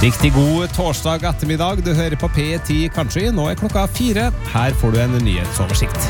Riktig god torsdag ettermiddag. Du hører på P10 Country. Nå klokka 4. Her får du en nyhetsoversikt.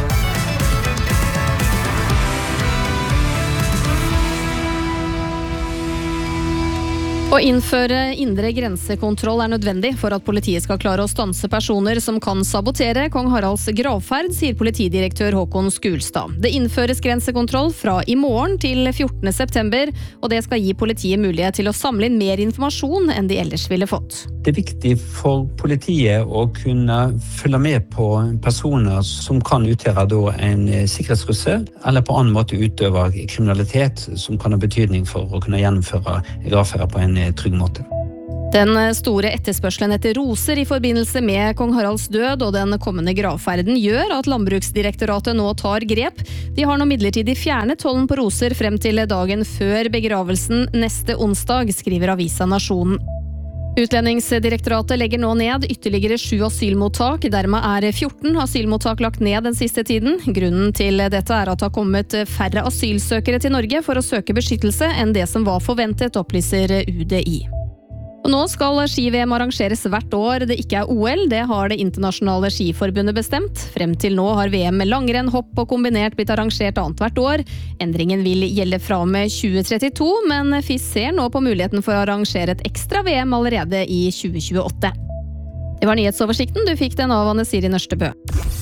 Å innføre indre grensekontroll nødvendig for at politiet skal klare å stanse personer som kan sabotere Kong Haralds gravferd, sier politidirektør Håkon Skulstad. Det innføres grensekontroll fra i morgen til 14. september, og det skal gi politiet mulighet til å samle inn mer informasjon enn de ellers ville fått. Det viktig for politiet å kunne følge med på personer som kan utgjøre en sikkerhetstrussel, eller på annen måte utøve kriminalitet som kan ha betydning for å kunne gjennomføre gravferd på en trygg måte. Den store etterspørselen etter roser i forbindelse med Kong Haralds død og den kommende gravferden gjør at Landbruksdirektoratet nå tar grep. De har nå midlertidig fjernet tollen på roser frem til dagen før begravelsen neste onsdag, skriver avisa Nasjonen. Utlendingsdirektoratet legger nå ned ytterligere 7 asylmottak. Dermed 14 asylmottak lagt ned den siste tiden. Grunnen til dette at det har kommet færre asylsøkere til Norge for å søke beskyttelse enn det som var forventet, opplyser UDI. Og nå skal ski-VM arrangeres hvert år det ikke OL. Det har det internasjonale skiforbundet bestemt. Frem til nå har VM med langrenn, hopp og kombinert blitt arrangert annet hvert år. Endringen vil gjelde fra og med 2032, men FIS ser nå på muligheten for å arrangere et ekstra VM allerede i 2028. Det var nyhetsoversikten. Du fikk den av Anne Siri Nørstebø.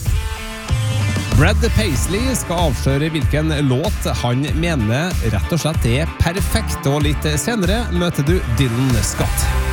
Brad Paisley skal avsløre hvilken låt han mener rett og slett perfekt, og litt senere møter du Dylan Scott.